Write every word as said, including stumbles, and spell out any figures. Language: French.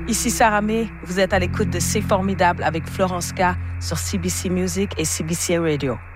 Ici Sarah May, vous êtes à l'écoute de C'est Formidable avec Florence K sur C B C Music et C B C Radio.